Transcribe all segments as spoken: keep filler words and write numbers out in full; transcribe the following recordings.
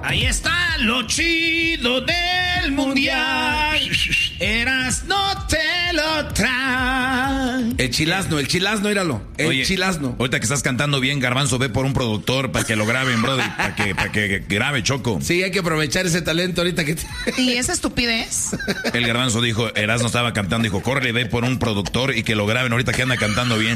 Ahí está lo chido del mundial. Eras no te lo trae. El chilazno, el chilazno, éralo. El Oye, chilazno. Ahorita que estás cantando bien, Garbanzo, ve por un productor para que lo graben, brody. Para que, para que grabe, Choco. Sí, hay que aprovechar ese talento ahorita que... ¿Y esa estupidez? El Garbanzo dijo, Erasmo estaba cantando, dijo, corre, ve por un productor y que lo graben ahorita que anda cantando bien.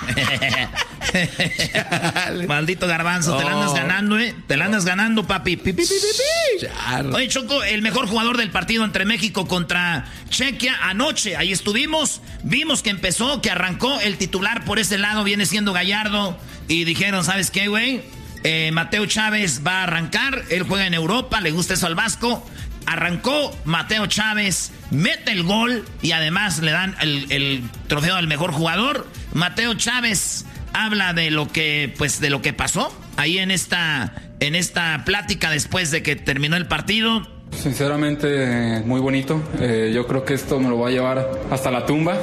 Maldito Garbanzo, oh. te la andas ganando, ¿eh? Te la andas ganando, papi. Pi, pi, pi, pi, pi. Oye, Choco, el mejor jugador del partido entre México contra Chequia anoche. Ahí estuvimos, vimos que empezó, que arrancó. El titular por ese lado viene siendo Gallardo. Y dijeron, ¿sabes qué, güey? Eh, Mateo Chávez va a arrancar. Él juega en Europa, le gusta eso al Vasco. Arrancó Mateo Chávez, mete el gol y además le dan el, el trofeo al mejor jugador. Mateo Chávez habla de lo que, pues, de lo que pasó ahí en esta, en esta plática después de que terminó el partido. Sinceramente, muy bonito. Eh, yo creo que esto me lo va a llevar hasta la tumba.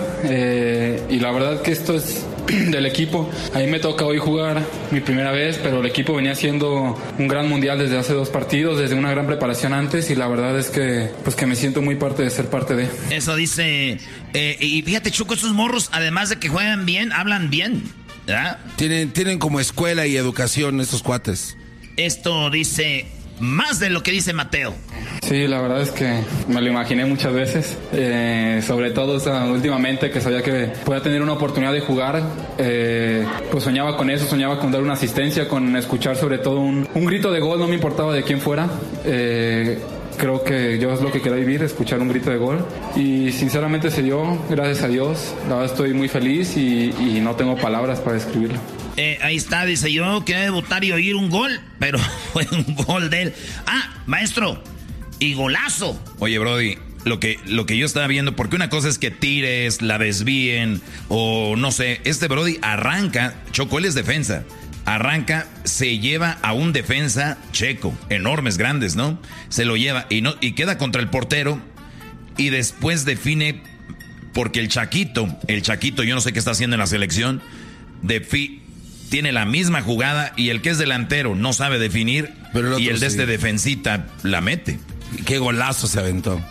Eh, y la verdad que esto es del equipo. A mí me toca hoy jugar mi primera vez, pero el equipo venía haciendo un gran mundial desde hace dos partidos, desde una gran preparación antes, y la verdad es que, pues, que me siento muy parte de ser parte de. Eso dice. Eh, y fíjate, Choco, esos morros, además de que juegan bien, hablan bien. ¿Verdad? Tienen, tienen como escuela y educación estos cuates. Esto dice más de lo que dice Mateo. Sí, la verdad es que me lo imaginé muchas veces, eh, sobre todo o sea, últimamente que sabía que podía tener una oportunidad de jugar, eh, pues soñaba con eso, soñaba con dar una asistencia, con escuchar sobre todo un, un grito de gol, no me importaba de quién fuera. Eh, Creo que yo es lo que quería vivir, escuchar un grito de gol. Y sinceramente se dio, gracias a Dios. La verdad estoy muy feliz y, y no tengo palabras para describirlo. Eh, ahí está, dice, yo quería debutar y oír un gol, pero fue un gol de él. Ah, maestro, y golazo. Oye, brody, lo que, lo que yo estaba viendo, porque una cosa es que tires, la desvíen, o no sé, este brody arranca, Choco, él es defensa. Arranca, se lleva a un defensa checo, enormes, grandes, ¿no? Se lo lleva y, no, y queda contra el portero y después define, porque el Chaquito, el Chaquito, yo no sé qué está haciendo en la selección, defi, tiene la misma jugada y el que es delantero no sabe definir. Pero el y el de sí. este defensita la mete. Qué golazo se aventó.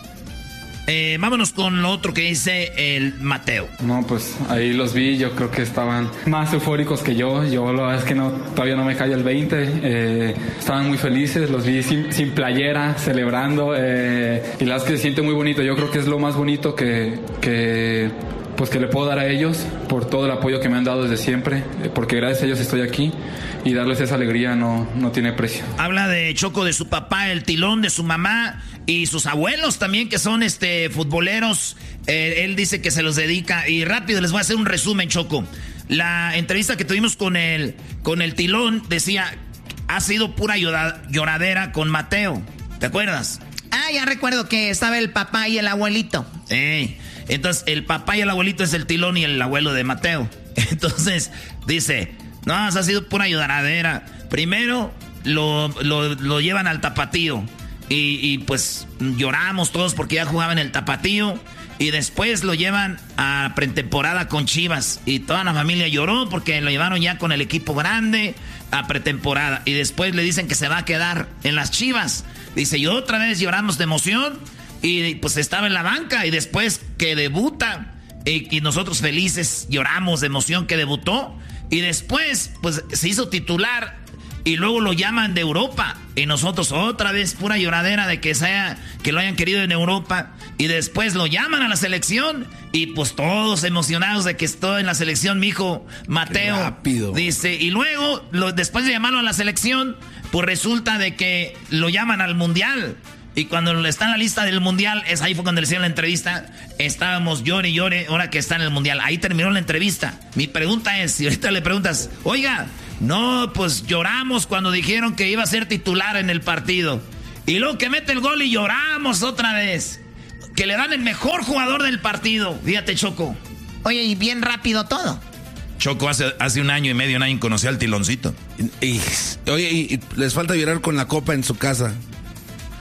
Eh, vámonos con lo otro que dice el Mateo. No, pues ahí los vi, yo creo que estaban más eufóricos que yo. Yo la verdad es que no, todavía no me cae el veinte. Eh, estaban muy felices, los vi sin, sin playera, celebrando. Eh, y la verdad es que se siente muy bonito. Yo creo que es lo más bonito que, que, pues que le puedo dar a ellos por todo el apoyo que me han dado desde siempre. Porque gracias a ellos estoy aquí. Y darles esa alegría no, no tiene precio. Habla de Choco, de su papá, el Tilón, de su mamá y sus abuelos también, que son este futboleros. Eh, él dice que se los dedica. Y rápido les voy a hacer un resumen, Choco. La entrevista que tuvimos con el, con el Tilón decía, ha sido pura llora, lloradera con Mateo. ¿Te acuerdas? Ah, ya recuerdo que estaba el papá y el abuelito. Eh, entonces, el papá y el abuelito es el Tilón y el abuelo de Mateo. Entonces, dice... No, ha sido pura lloradera. Primero lo, lo, lo llevan al Tapatío. Y, y pues lloramos todos porque ya jugaban en el Tapatío. Y después lo llevan a pretemporada con Chivas. Y toda la familia lloró porque lo llevaron ya con el equipo grande a pretemporada. Y después le dicen que se va a quedar en las Chivas. Dice, y otra vez lloramos de emoción. Y pues estaba en la banca. Y después que debuta. Y, y nosotros felices lloramos de emoción que debutó. Y después, pues, se hizo titular y luego lo llaman de Europa. Y nosotros otra vez pura lloradera de que sea, que lo hayan querido en Europa. Y después lo llaman a la selección y pues todos emocionados de que estoy en la selección, mi hijo Mateo. Qué rápido. Dice, y luego, lo, después de llamarlo a la selección, pues resulta de que lo llaman al Mundial. Y cuando está en la lista del Mundial, es ahí fue cuando le hicieron la entrevista. Estábamos llore y llore, ahora que está en el Mundial. Ahí terminó la entrevista. Mi pregunta es, si ahorita le preguntas, oiga, no, pues lloramos cuando dijeron que iba a ser titular en el partido. Y luego que mete el gol y lloramos otra vez. Que le dan el mejor jugador del partido. Fíjate, Choco. Oye, y bien rápido todo. Choco, hace, hace un año y medio nadie conocía al Tiloncito. Y, y, oye, y, y les falta llorar con la copa en su casa.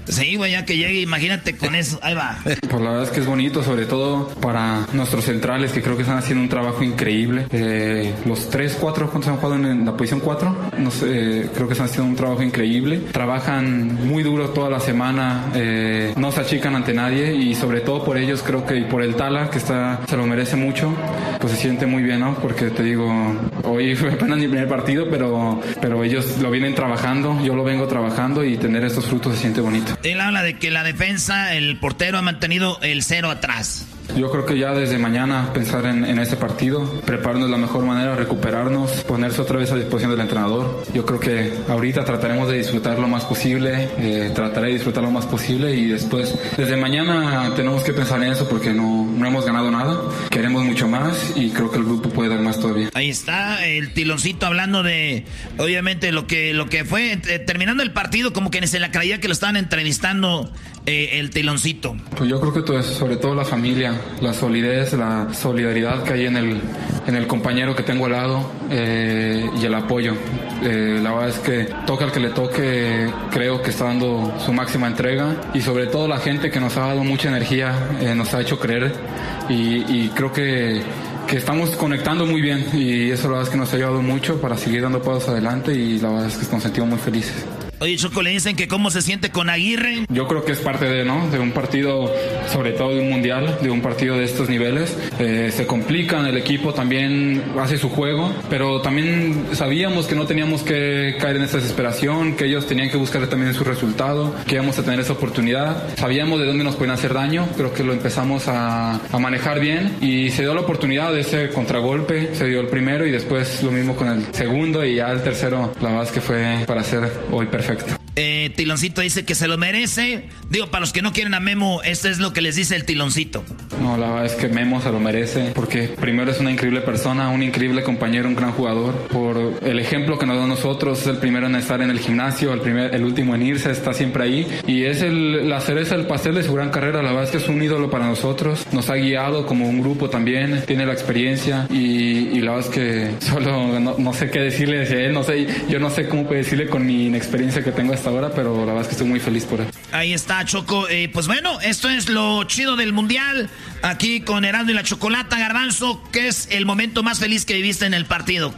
Sí, güey, ya que llegue, imagínate con eso. Ahí va. Pues la verdad es que es bonito, sobre todo para nuestros centrales, que creo que están haciendo un trabajo increíble. Eh, los tres, cuatro, ¿cuántos han jugado en, en la posición cuatro? No sé, eh, creo que están haciendo un trabajo increíble. Trabajan muy duro toda la semana, eh, no se achican ante nadie y sobre todo por ellos creo que y por el Tala, que está se lo merece mucho, pues se siente muy bien, ¿no? Porque te digo, hoy fue apenas mi primer partido, pero, pero ellos lo vienen trabajando, yo lo vengo trabajando y tener estos frutos se siente bonito. Él habla de que la defensa, el portero ha mantenido el cero atrás. Yo creo que ya desde mañana pensar en, en este partido, prepararnos de la mejor manera, recuperarnos, ponerse otra vez a disposición del entrenador. Yo creo que ahorita trataremos de disfrutar lo más posible, eh, trataré de disfrutar lo más posible y después, desde mañana tenemos que pensar en eso porque no, no hemos ganado nada, queremos mucho más y creo que el grupo puede dar más todavía. Ahí está el Tiloncito hablando de, obviamente, lo que, lo que fue, eh, terminando el partido, como que se la creía que lo estaban entrevistando eh, el Tiloncito. Pues yo creo que todo eso, sobre todo la familia, la solidez, la solidaridad que hay en el, en el compañero que tengo al lado eh, y el apoyo. Eh, la verdad es que toca al que le toque, creo que está dando su máxima entrega y sobre todo la gente que nos ha dado mucha energía, eh, nos ha hecho creer y, y creo que, que estamos conectando muy bien y eso la verdad es que nos ha ayudado mucho para seguir dando pasos adelante y la verdad es que nos sentimos muy felices. Oye, Choco, le dicen que cómo se siente con Aguirre. Yo creo que es parte de, ¿no? De un partido, sobre todo de un mundial, de un partido de estos niveles. Eh, se complican, el equipo también hace su juego, pero también sabíamos que no teníamos que caer en esa desesperación, que ellos tenían que buscar también su resultado, que íbamos a tener esa oportunidad. Sabíamos de dónde nos pueden hacer daño, creo que lo empezamos a, a manejar bien y se dio la oportunidad de ese contragolpe, se dio el primero y después lo mismo con el segundo y ya el tercero, la verdad es que fue para hacer hoy perfecto. Eh, Tiloncito dice que se lo merece. Digo, para los que no quieren a Memo, esto es lo que les dice el Tiloncito. No, la verdad es que Memo se lo merece porque primero es una increíble persona, un increíble compañero, un gran jugador. Por el ejemplo que nos da a nosotros, es el primero en estar en el gimnasio, el, primer, el último en irse, está siempre ahí. Y es el, la cereza del pastel de su gran carrera. La verdad es que es un ídolo para nosotros. Nos ha guiado como un grupo también, tiene la experiencia y, y la verdad es que solo no, no sé qué decirle a él, no sé, yo no sé cómo puedo decirle con mi inexperiencia que tengo hasta ahora, pero la verdad es que estoy muy feliz por él. Ahí está, Choco. Eh, pues bueno, esto es lo chido del Mundial. Aquí con Erasmo y la Chocolata. Garbanzo, ¿qué es el momento más feliz que viviste en el partido?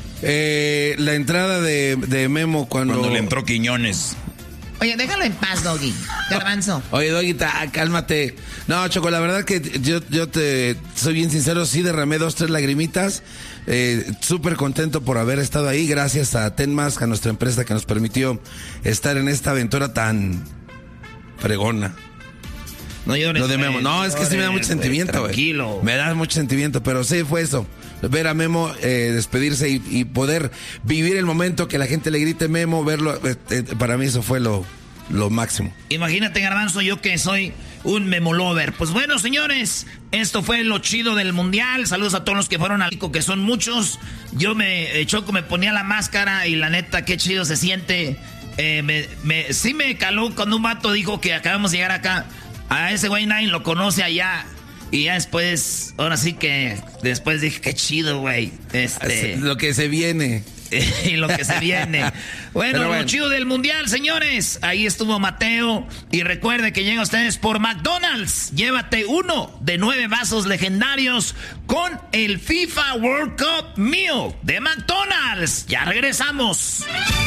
Eh, la entrada de, de Memo cuando... Cuando le entró Quiñones. Oye, déjalo en paz, Doggy. Garbanzo. Oye, Doguita, cálmate. No, Choco, la verdad que yo, yo te soy bien sincero, sí derramé dos, tres lagrimitas. Eh, súper contento por haber estado ahí. Gracias a Tenmask, a nuestra empresa que nos permitió estar en esta aventura tan fregona. No llores. Lo de Memo. No, es que sí me da mucho sentimiento, güey. Tranquilo. Me da mucho sentimiento, pero sí fue eso. Ver a Memo eh, despedirse y, y poder vivir el momento que la gente le grite Memo, verlo, eh, eh, para mí eso fue lo, lo máximo. Imagínate, Garbanzo, yo que soy un Memo lover. Pues bueno, señores, esto fue lo chido del Mundial. Saludos a todos los que fueron al México, que son muchos. Yo me, eh, Choco, me ponía la máscara y la neta, qué chido se siente. Eh, me, me, sí me caló cuando un vato dijo que acabamos de llegar acá. A ese güey nadie lo conoce allá. Y ya después, ahora sí que después dije, qué chido, güey. Este, lo que se viene. y lo que se viene. Bueno, bueno, lo chido del Mundial, señores. Ahí estuvo Mateo. Y recuerde que llega a ustedes por McDonald's. Llévate uno de nueve vasos legendarios con el FIFA World Cup Meal de McDonald's. Ya regresamos.